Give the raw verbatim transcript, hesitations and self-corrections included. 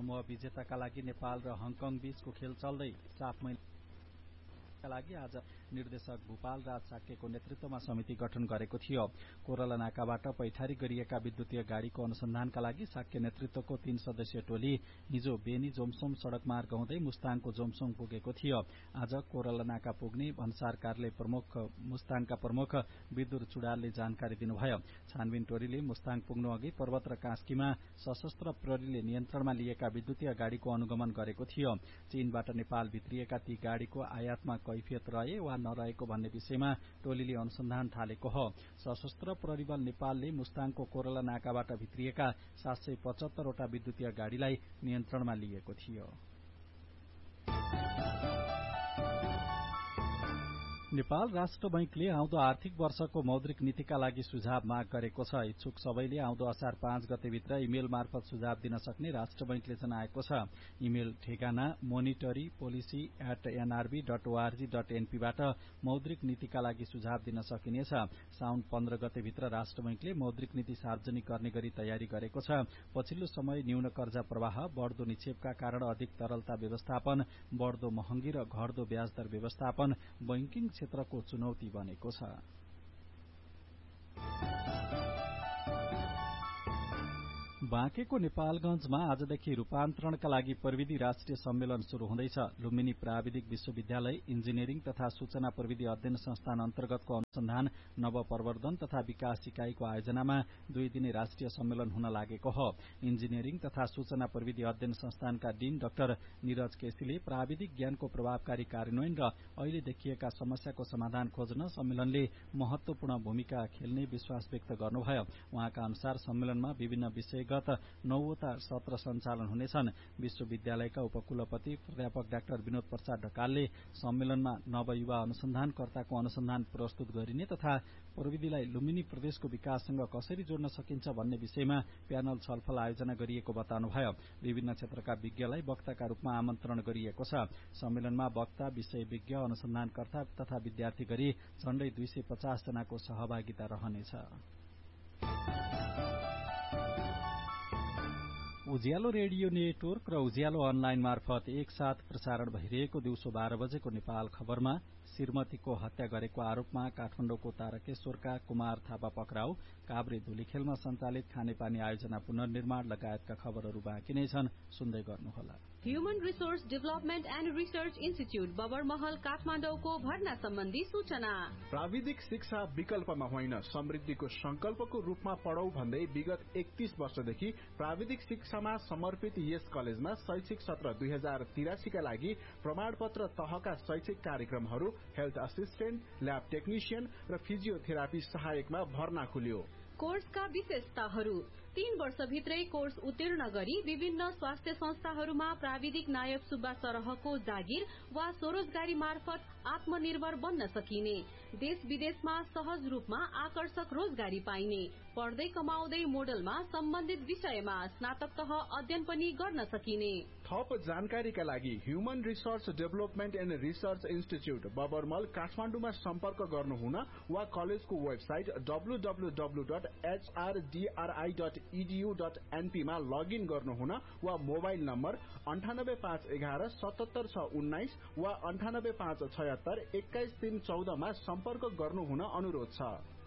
समूह विजेताका लागि नेपाल र हङकङ बीचको खेल चल्दै सात महिना का लागि आज निर्देशक भूपाल राज साक्यको नेतृत्वमा समिति गठन गरेको थियो। कोरला नाकाबाट पैठारी गरिएका विद्युतीय गाड़ीको अनुसन्धानका लागि साक्य नेतृत्वको तीन सदस्यीय टोली हिजो बेनी जोमसोम सड़क मार्ग हुँदै मुस्ताङको जोमसोङ पुगेको थियो। आज कोरला नाका पुग्ने भन्सार कार्यालय प्रमुख मुस्ताङका प्रमुख विदुर चुडालले जानकारी दिनुभयो। छानबिन टोलीले मुस्ताङ पुग्नु अघि पर्वत र कास्कीमा सशस्त्र प्रहरीले नियन्त्रणमा लिएका विद्युतीय गाड़ीको अनुगमन गरेको थियो। चीनबाट नेपाल भित्रिएका ती गाड़ीको आयातमा कैफियत रहे वा नरहेको भन्ने विषयमा टोलीले अनुसन्धान थालेको हो। सशस्त्र प्रहरी बल नेपालले मुस्ताङको कोरला नाकाबाट भित्रिएका सात सय पचहत्तरवटा विद्युतीय गाड़ीलाई नियन्त्रणमा लिएको थियो। नेपाल राष्ट्र बैंकले आउँदो आर्थिक वर्षको मौद्रिक नीतिका लागि सुझाव माग गरेको छ। इच्छुक सबैले आउँदो असार पाँच गतेभित्र इमेल मार्फत सुझाव दिन सक्ने राष्ट्र बैंकले जनाएको छ। इमेल ठेगाना monetary policy at NRB dot ORG dot एनपीबाट मौद्रिक नीतिका लागि सुझाव दिन सकिनेछ। साउन पन्ध्र गतेभित्र राष्ट्र बैंकले मौद्रिक नीति सार्वजनिक गर्ने गरी तयारी गरेको छ। पछिल्लो समय न्यून कर्जा प्रवाह, बढ़दो निक्षेपका कारण अधिक तरलता व्यवस्थापन, बढ़दो महँगी र घट्दो ब्याजदर व्यवस्थापन बैंकिङ क्षेत्रको चुनौती बनेको छ। बाँकेको नेपालगंजमा आजदेखि रूपान्तरणका लागि प्रविधि राष्ट्रिय सम्मेलन शुरू हुँदैछ। लुम्बिनी प्राविधिक विश्वविद्यालय इन्जिनियरिङ तथा सूचना प्रविधि अध्ययन संस्थान अन्तर्गतको अनुसन्धान नवप्रवर्धन तथा विकास इकाईको आयोजनामा दुई दिने राष्ट्रिय सम्मेलन हुन लागेको हो। इन्जिनियरिङ तथा सूचना प्रविधि अध्ययन संस्थानका डीन डाक्टर निरज केसीले प्राविधिक ज्ञानको प्रभावकारी कार्यान्वयन र अहिले देखिएका समस्याको समाधान खोज्न सम्मेलनले महत्वपूर्ण भूमिका खेल्ने विश्वास व्यक्त गर्नुभयो। उहाँका अनुसार सम्मेलनमा विभिन्न विषय नौवटा सत्र सञ्चालन हुनेछन्। विश्वविद्यालयका उपकुलपति प्राध्यापक डाक्टर विनोद प्रसाद ढकालले सम्मेलनमा नवयुवा अनुसन्धानकर्ताको अनुसन्धान प्रस्तुत गरिने तथा प्रविधिलाई लुम्बिनी प्रदेशको विकाससँग कसरी जोड्न सकिन्छ भन्ने विषयमा प्यानल छलफल आयोजना गरिएको बताउनुभयो। विभिन्न क्षेत्रका विज्ञलाई वक्ताका रूपमा आमन्त्रण गरिएको छ। सम्मेलनमा वक्ता, विषय विज्ञ, अनुसन्धानकर्ता तथा विद्यार्थी गरी झण्डै दुई सय पचास जनाको सहभागिता रहनेछ। उज्यालो रेडियो नेटवर्क र उज्यालो अनलाइन मार्फत एकसाथ प्रसारण भइरहेको दिउँसो बाह्र बजेको नेपाल खबरमा श्रीमतीको हत्या गरेको आरोपमा काठमाडौँको तारकेश्वरका कुमार थापा पक्राउ, काभ्रे धुलीखेलमा सञ्चालित खानेपानी आयोजना पुनर्निर्माण लगायतका खबरहरू बाँकी नै छन्। सुन्दै गर्नुहोला। Human resource development and research institute Babarmahal काठमाडौँको भर्ना सम्बन्धी सूचना। प्राविधिक शिक्षा विकल्पमा होइन, समृद्धिको संकल्पको रूपमा पढौ भन्दै विगत एकतीस वर्षदेखि प्राविधिक शिक्षामा समर्पित यस कलेजमा शैक्षिक सत्र दुई हजार तिरासीका लागि प्रमाणपत्र तहका शैक्षिक कार्यक्रमहरू हेल्थ असिस्टेन्ट, ल्याब टेक्निशियन र फिजियोथेरापी सहायकमा भर्ना खुल्यो। कोर्सका विशेषताहरू: तीन वर्षभित्रै कोर्स उत्तीर्ण गरी विभिन्न स्वास्थ्य संस्थाहरूमा प्राविधिक नायब सुब्बा सरहको जागिर वा स्वरोजगारी मार्फत आत्मनिर्भर बन्न सकिने, देश विदेशमा सहज रूपमा आकर्षक रोजगारी पाइने, पढ्दै कमाउँदै मोडलमा सम्बन्धित विषयमा स्नातक तह अध्ययन पनि गर्न सकिने। थप जानकारीका लागि human resource development and research institute बबरमल काठमाडौँमा सम्पर्क गर्नुहुन वा कलेजको website W W W dot एचआरडीआरआई dot edu dot NP मा लगइन गर्नुहुन वा मोबाइल नम्बर अन्ठानब्बे पाँच एघार सतहत्तर छ उन्नाइस वा अन्ठानब्बे पाँच छयत्तर एक्काइस तीन चौधमा सम्पर्क गर्नुहुन अनुरोध छ।